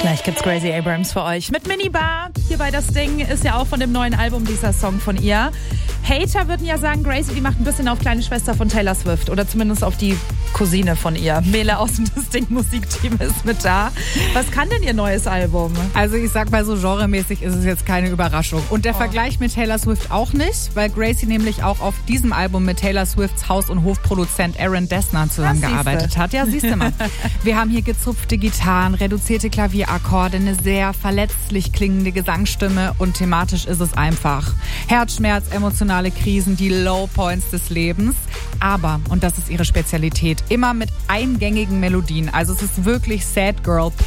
Gleich gibt's Gracie Abrams für euch. Mit Minibar, hier bei Das Ding, ist ja auch von dem neuen Album dieser Song von ihr. Hater würden ja sagen, Gracie, die macht ein bisschen auf kleine Schwester von Taylor Swift. Oder zumindest auf die Cousine von ihr. Mele aus dem Das Ding Musikteam ist mit da. Was kann denn ihr neues Album? Also ich sag mal so, genremäßig ist es jetzt keine Überraschung. Und der Vergleich mit Taylor Swift auch nicht, weil Gracie nämlich auch auf diesem Album mit Taylor Swifts Haus- und Hofproduzent Aaron Dessner zusammengearbeitet hat. Ja, siehst du mal. Wir haben hier gezupfte Gitarren, reduzierte Klavierakkorde, eine sehr verletzlich klingende Gesangsstimme und thematisch ist es einfach Herzschmerz, emotionale Krisen, die Low Points des Lebens. Aber, und das ist ihre Spezialität, immer mit eingängigen Melodien. Also es ist wirklich Sad Girl